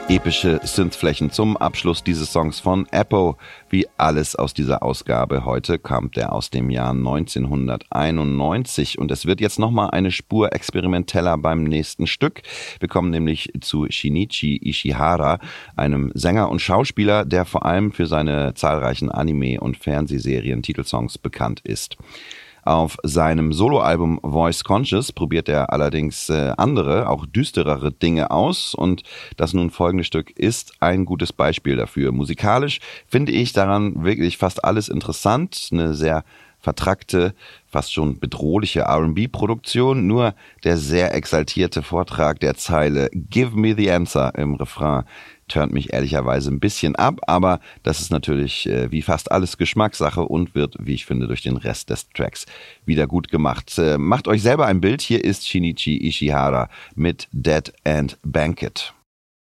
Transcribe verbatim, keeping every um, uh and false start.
Epische Synthflächen zum Abschluss dieses Songs von Eppo. Wie alles aus dieser Ausgabe heute kommt der aus dem Jahr neunzehnhunderteinundneunzig und es wird jetzt nochmal eine Spur experimenteller beim nächsten Stück. Wir kommen nämlich zu Shinichi Ishihara, einem Sänger und Schauspieler, der vor allem für seine zahlreichen Anime- und Fernsehserien-Titelsongs bekannt ist. Auf seinem Soloalbum Voice Conscious probiert er allerdings äh, andere, auch düsterere Dinge aus und das nun folgende Stück ist ein gutes Beispiel dafür. Musikalisch finde ich daran wirklich fast alles interessant, eine sehr vertrackte, fast schon bedrohliche R and B-Produktion, nur der sehr exaltierte Vortrag der Zeile Give me the answer im Refrain turnt mich ehrlicherweise ein bisschen ab, aber das ist natürlich äh, wie fast alles Geschmackssache und wird, wie ich finde, durch den Rest des Tracks wieder gut gemacht. Äh, macht euch selber ein Bild, hier ist Shinichi Ishihara mit Dead End Banquet.